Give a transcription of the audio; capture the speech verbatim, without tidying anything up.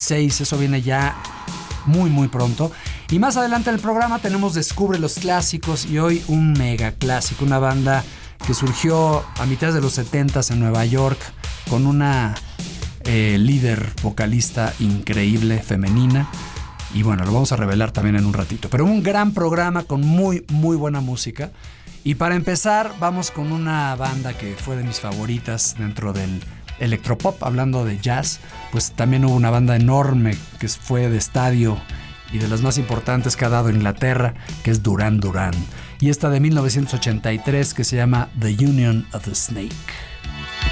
dieciséis. Eso viene ya muy muy pronto. Y más adelante en el programa tenemos Descubre los Clásicos, y hoy un mega clásico, una banda que surgió a mitad de los setentas en Nueva York con una eh, líder vocalista increíble, femenina. Y bueno, lo vamos a revelar también en un ratito. Pero un gran programa con muy muy buena música. Y para empezar vamos con una banda que fue de mis favoritas dentro del electropop. Hablando de jazz, pues también hubo una banda enorme que fue de estadio y de las más importantes que ha dado Inglaterra, que es Duran Duran. Y esta de mil novecientos ochenta y tres que se llama The Union of the Snake.